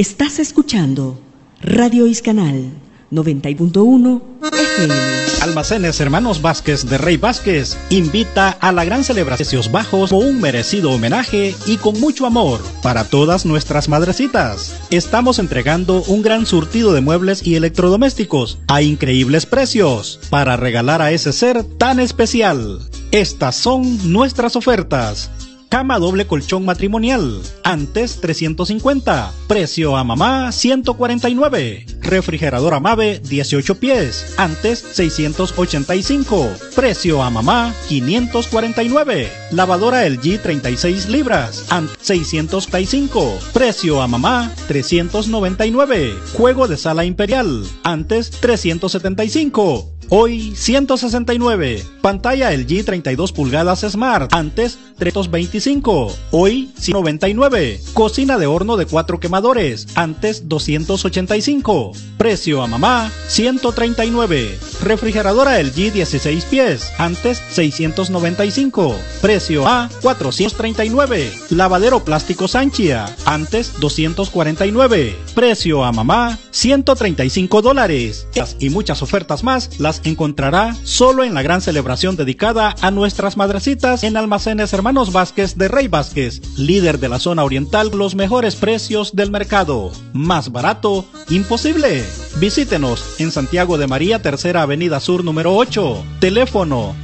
Estás escuchando Radio Iscanal 90.1 FM. Almacenes Hermanos Vázquez de Rey Vázquez invita a la gran celebración de precios bajos como un merecido homenaje y con mucho amor para todas nuestras madrecitas. Estamos entregando un gran surtido de muebles y electrodomésticos a increíbles precios para regalar a ese ser tan especial. Estas son nuestras ofertas. Cama doble colchón matrimonial, antes 350, precio a mamá 149. Refrigerador Amave 18 pies, antes 685, precio a mamá 549. Lavadora LG 36 libras, antes 635, precio a mamá 399. Juego de sala imperial, antes 375. Hoy 169. Pantalla LG 32 pulgadas Smart, antes 325, hoy 199. Cocina de horno de 4 quemadores, antes 285, precio a mamá 139. Refrigeradora LG 16 pies, antes 695, precio a 439. Lavadero plástico Sanchia, antes 249, precio a mamá $135. Y muchas ofertas más las encontrará solo en la gran celebración dedicada a nuestras madrecitas en Almacenes Hermanos Vázquez de Rey Vázquez, líder de la zona oriental, los mejores precios del mercado. Más barato, imposible. Visítenos en Santiago de María, Tercera Avenida Sur, número 8. Teléfono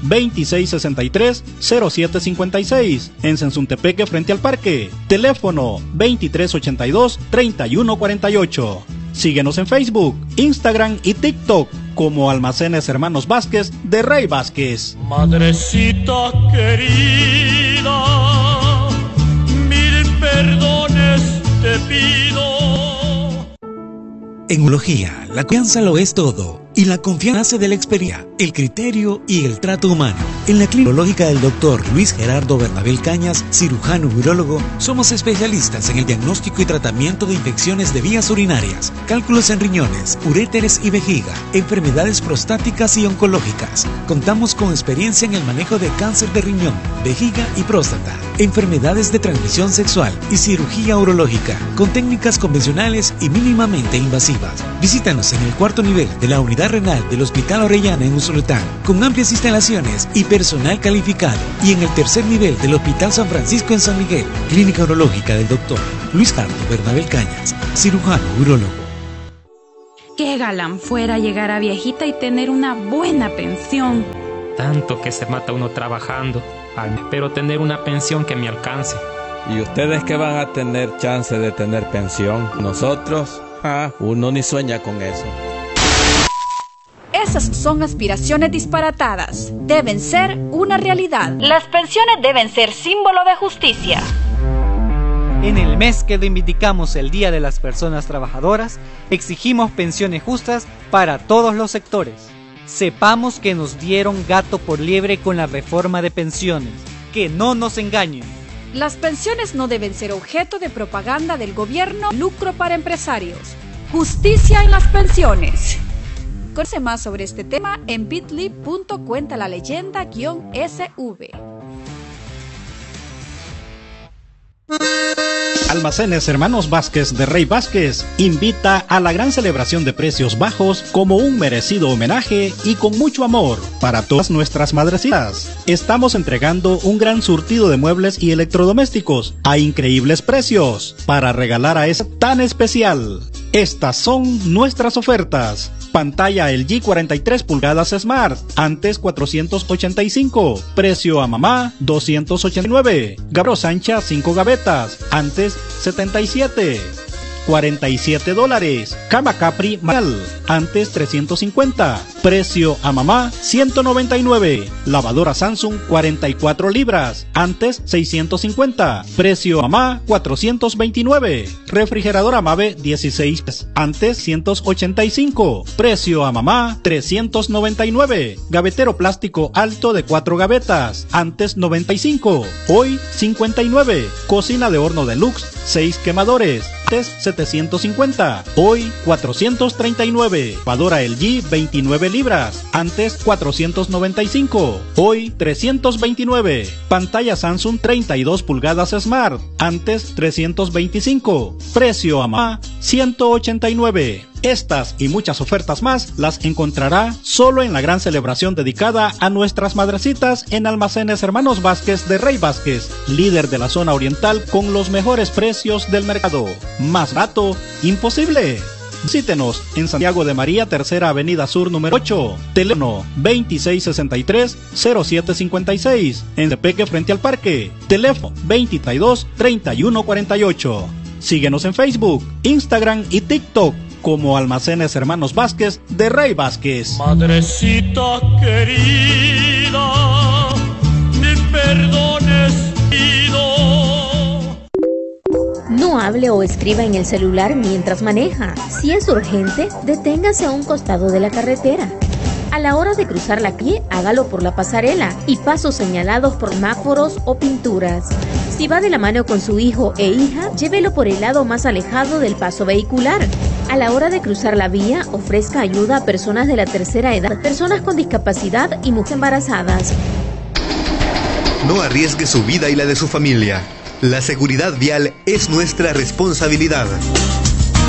2663-0756. En Sensuntepeque, frente al parque. Teléfono 2382-3148. Síguenos en Facebook, Instagram y TikTok como Almacenes Hermanos Vázquez de Rey Vázquez. Madrecita querida, mil perdones te pido. En Urología, la confianza lo es todo. Y la confianza nace de la experiencia, el criterio y el trato humano. En la clínica urológica del Dr. Luis Gerardo Bernabel Cañas, cirujano urólogo, somos especialistas en el diagnóstico y tratamiento de infecciones de vías urinarias, cálculos en riñones, uréteres y vejiga, enfermedades prostáticas y oncológicas. Contamos con experiencia en el manejo de cáncer de riñón, vejiga y próstata, enfermedades de transmisión sexual y cirugía urológica, con técnicas convencionales y mínimamente invasivas. Visítanos en el cuarto nivel de la unidad renal del Hospital Orellana en Usulután, con amplias instalaciones y personal calificado, y en el tercer nivel del Hospital San Francisco en San Miguel, clínica urológica del Dr. Luis Gerardo Bernabel Cañas, cirujano urólogo. Qué galán fuera llegar a viejita y tener una buena pensión. Tanto que se mata uno trabajando, espero tener una pensión que me alcance. ¿Y ustedes qué van a tener chance de tener pensión? Nosotros, uno ni sueña con eso. Esas son aspiraciones disparatadas. Deben ser una realidad. Las pensiones deben ser símbolo de justicia. En el mes que reivindicamos el Día de las Personas Trabajadoras, exigimos pensiones justas para todos los sectores. Sepamos que nos dieron gato por liebre con la reforma de pensiones. Que no nos engañen. Las pensiones no deben ser objeto de propaganda del gobierno, lucro para empresarios. Justicia en las pensiones. Conoce más sobre este tema en bit.ly.cuentalaleyenda-sv. Almacenes Hermanos Vázquez de Rey Vázquez invita a la gran celebración de precios bajos como un merecido homenaje y con mucho amor para todas nuestras madrecitas. Estamos entregando un gran surtido de muebles y electrodomésticos a increíbles precios para regalar a ese tan especial. Estas son nuestras ofertas. Pantalla LG 43 pulgadas Smart, antes 485, precio a mamá 289. Gabros ancha 5 gavetas, antes 77. $47. Cama Capri Mal, antes 350, precio a mamá 199. Lavadora Samsung 44 libras, antes 650, precio a mamá 429. Refrigerador Amave 16, antes 185, precio a mamá 399. Gavetero plástico alto de 4 gavetas, antes 95, hoy 59. Cocina de horno deluxe 6 quemadores, antes 750, hoy 439. Lavadora LG 29 libras, antes 495, hoy 329. Pantalla Samsung 32 pulgadas Smart, antes 325. Precio a 189. Estas y muchas ofertas más las encontrará solo en la gran celebración dedicada a nuestras madrecitas en Almacenes Hermanos Vázquez de Rey Vázquez, líder de la zona oriental con los mejores precios del mercado. ¿Más barato? ¡Imposible! Visítenos en Santiago de María, Tercera Avenida Sur, número 8, teléfono 2663-0756, en Tepeque frente al parque, teléfono 22-3148. Síguenos en Facebook, Instagram y TikTok como Almacenes Hermanos Vázquez de Rey Vázquez. Madrecita querida, mil perdones pido. No hable o escriba en el celular mientras maneja. Si es urgente, deténgase a un costado de la carretera. A la hora de cruzar la calle, hágalo por la pasarela y pasos señalados por semáforos o pinturas. Si va de la mano con su hijo e hija, llévelo por el lado más alejado del paso vehicular. A la hora de cruzar la vía, ofrezca ayuda a personas de la tercera edad, personas con discapacidad y mujeres embarazadas. No arriesgue su vida y la de su familia. La seguridad vial es nuestra responsabilidad.